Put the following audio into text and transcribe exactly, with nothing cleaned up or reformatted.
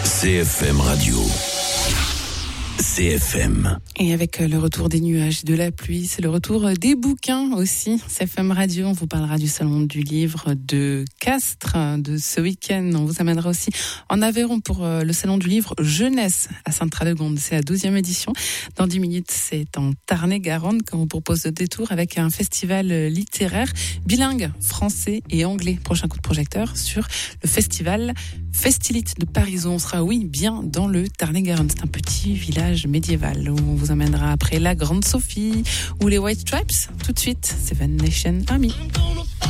C F M Radio. C F M. Et avec le retour des nuages, de la pluie, c'est le retour des bouquins aussi. C F M Radio, on vous parlera du Salon du Livre de Castres de ce week-end. On vous amènera aussi en Aveyron pour le Salon du Livre Jeunesse à Sainte-Radegonde. C'est la douzième édition. Dans dix minutes, c'est en Tarn-et-Garonne qu'on vous propose le détour avec un festival littéraire bilingue, français et anglais. Prochain coup de projecteur sur le festival Festilite de Parisot. On sera, oui, bien dans le Tarn-et-Garonne. C'est un petit village médiéval où on vous amènera après la Grande Sophie ou les White Stripes. Tout de suite, Seven Nation Army.